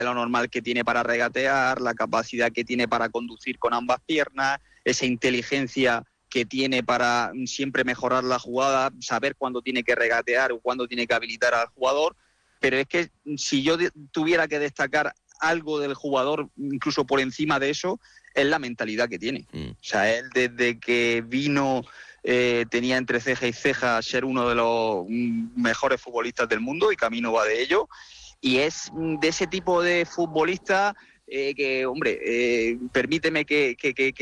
lo normal que tiene para regatear, la capacidad que tiene para conducir con ambas piernas, esa inteligencia que tiene para siempre mejorar la jugada, saber cuándo tiene que regatear o cuándo tiene que habilitar al jugador. Pero es que si yo tuviera que destacar algo del jugador, incluso por encima de eso, es la mentalidad que tiene. O sea, él desde que vino tenía entre ceja y ceja ser uno de los mejores futbolistas del mundo y camino va de ello. Y es de ese tipo de futbolista que, hombre, permíteme que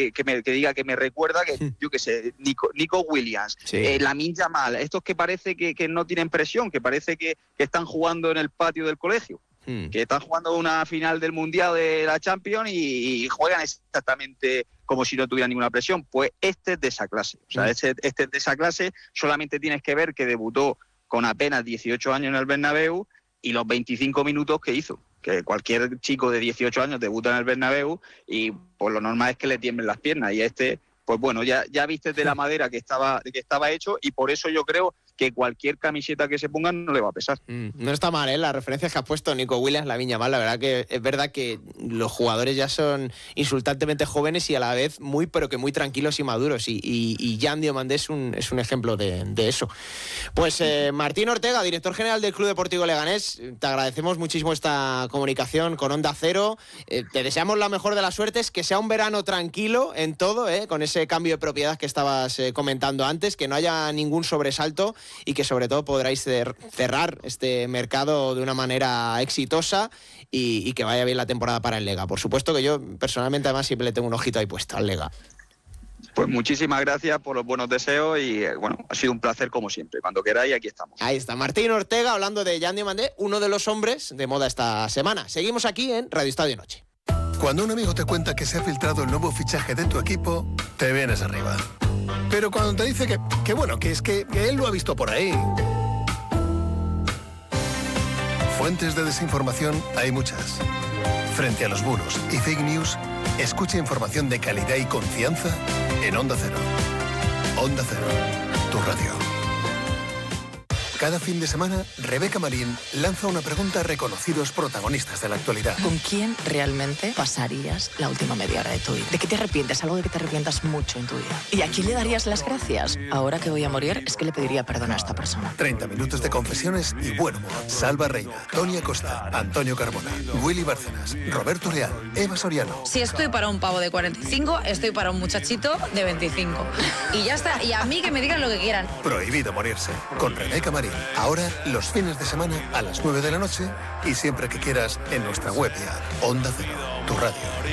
diga que me recuerda que, yo qué sé, Nico Williams, Lamine Yamal, estos que parece que no tienen presión, que parece que están jugando en el patio del colegio, que están jugando una final del Mundial de la Champions y juegan exactamente como si no tuvieran ninguna presión. Pues este es de esa clase, o sea, este es de esa clase. Solamente tienes que ver que debutó con apenas 18 años en el Bernabéu y los 25 minutos que hizo. Que cualquier chico de 18 años debuta en el Bernabéu y pues lo normal es que le tiemblen las piernas, y este, pues bueno, ya viste de la madera que estaba hecho, y por eso yo creo que cualquier camiseta que se ponga no le va a pesar. No está mal, las referencias que ha puesto Nico Williams, Lamine Yamal. La verdad que es verdad que los jugadores ya son insultantemente jóvenes y a la vez muy, pero que muy tranquilos y maduros, y Jan Diomandé es un ejemplo de eso. Pues Martín Ortega, director general del Club Deportivo Leganés, te agradecemos muchísimo esta comunicación con Onda Cero. Te deseamos la mejor de las suertes, que sea un verano tranquilo en todo, con ese cambio de propiedad que estabas comentando antes, que no haya ningún sobresalto y que sobre todo podráis cerrar este mercado de una manera exitosa y que vaya bien la temporada para el Lega. Por supuesto que yo personalmente además siempre le tengo un ojito ahí puesto al Lega. Pues muchísimas gracias por los buenos deseos y bueno, ha sido un placer como siempre. Cuando queráis, aquí estamos. Ahí está, Martín Ortega hablando de Jan Diomandé, uno de los hombres de moda esta semana. Seguimos aquí en Radio Estadio Noche. Cuando un amigo te cuenta que se ha filtrado el nuevo fichaje de tu equipo, te vienes arriba. Pero cuando te dice que bueno, que es que él lo ha visto por ahí. Fuentes de desinformación hay muchas. Frente a los bulos y fake news, escucha información de calidad y confianza en Onda Cero. Onda Cero, tu radio. Cada fin de semana, Rebeca Marín lanza una pregunta a reconocidos protagonistas de la actualidad. ¿Con quién realmente pasarías la última media hora de tu vida? ¿De qué te arrepientes? Algo de que te arrepientas mucho en tu vida. ¿Y a quién le darías las gracias? Ahora que voy a morir, es que le pediría perdón a esta persona. 30 minutos de confesiones y buen humor. Salva Reina, Tonia Costa, Antonio Carmona, Willy Bárcenas, Roberto Leal, Eva Soriano. Si estoy para un pavo de 45, estoy para un muchachito de 25. Y ya está. Y a mí que me digan lo que quieran. Prohibido morirse. Con Rebeca Marín. Ahora, los fines de semana a las 9 de la noche y siempre que quieras en nuestra web y app. Onda Cero, tu radio.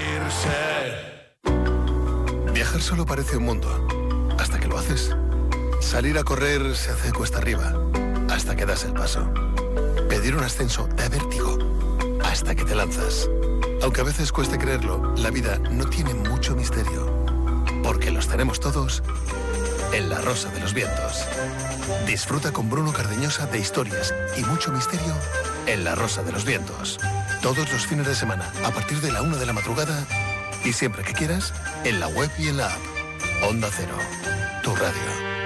Viajar solo parece un mundo, hasta que lo haces. Salir a correr se hace cuesta arriba, hasta que das el paso. Pedir un ascenso da vértigo, hasta que te lanzas. Aunque a veces cueste creerlo, la vida no tiene mucho misterio, porque los tenemos todos en La Rosa de los Vientos. Disfruta con Bruno Cardeñosa de historias y mucho misterio en La Rosa de los Vientos. Todos los fines de semana, a partir de la 1 de la madrugada y siempre que quieras, en la web y en la app. Onda Cero, tu radio.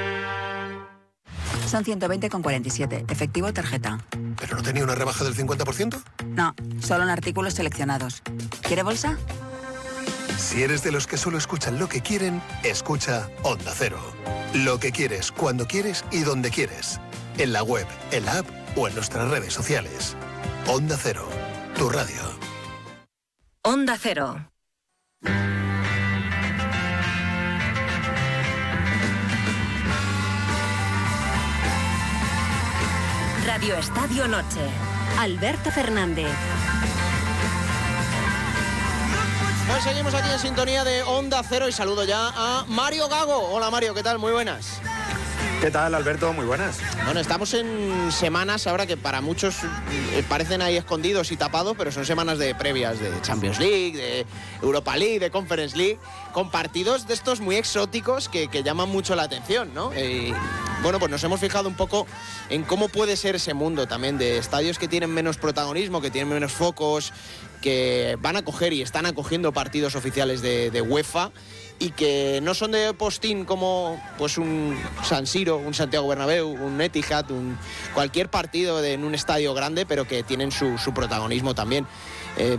Son 120,47. Efectivo o tarjeta. ¿Pero no tenía una rebaja del 50%? No, solo en artículos seleccionados. ¿Quiere bolsa? Si eres de los que solo escuchan lo que quieren, escucha Onda Cero. Lo que quieres, cuando quieres y donde quieres. En la web, en la app o en nuestras redes sociales. Onda Cero, tu radio. Onda Cero. Radio Estadio Noche. Alberto Fernández. Pues seguimos aquí en sintonía de Onda Cero y saludo ya a Mario Gago. Hola Mario, ¿qué tal? Muy buenas. ¿Qué tal, Alberto? Muy buenas. Bueno, estamos en semanas ahora que para muchos parecen ahí escondidos y tapados, pero son semanas de previas de Champions League, de Europa League, de Conference League, con partidos de estos muy exóticos que llaman mucho la atención, ¿no? Bueno, pues nos hemos fijado un poco en cómo puede ser ese mundo también de estadios que tienen menos protagonismo, que tienen menos focos, que van a acoger y están acogiendo partidos oficiales de UEFA y que no son de postín como pues un San Siro, un Santiago Bernabéu, un Etihad, cualquier partido en un estadio grande, pero que tienen su protagonismo también.